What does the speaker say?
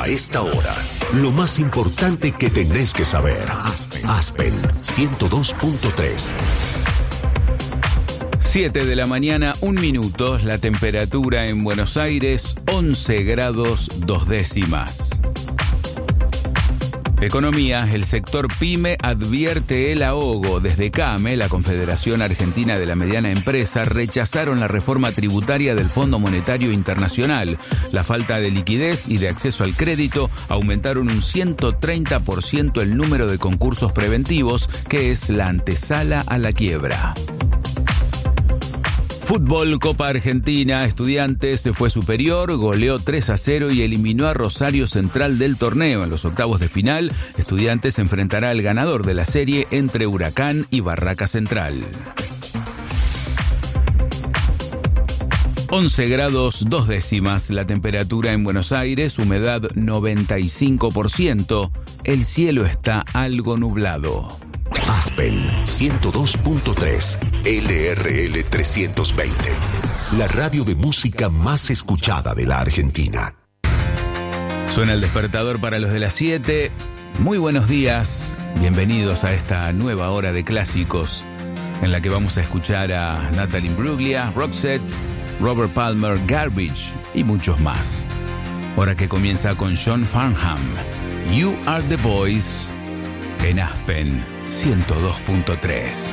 A esta hora, lo más importante que tenés que saber. Aspen 102.3. 7 de la mañana, 1 minuto. La temperatura en Buenos Aires, 11 grados 2 décimas. Economía, el sector PYME advierte el ahogo. Desde CAME, la Confederación Argentina de la Mediana Empresa, rechazaron la reforma tributaria del Fondo Monetario Internacional. La falta de liquidez y de acceso al crédito aumentaron un 130% el número de concursos preventivos, que es la antesala a la quiebra. Fútbol, Copa Argentina, Estudiantes se fue superior, goleó 3-0 y eliminó a Rosario Central del torneo. En los octavos de final, Estudiantes enfrentará al ganador de la serie entre Huracán y Barraca Central. 11 grados 2 décimas, la temperatura en Buenos Aires, humedad 95%, el cielo está algo nublado. Aspen 102.3, LRL 320, la radio de música más escuchada de la Argentina. Suena el despertador para los de las 7. Muy buenos días, bienvenidos a esta nueva hora de clásicos en la que vamos a escuchar a Natalie Imbruglia, Roxette, Robert Palmer, Garbage y muchos más. Hora que comienza con John Farnham, You Are The Voice, en Aspen 102.3.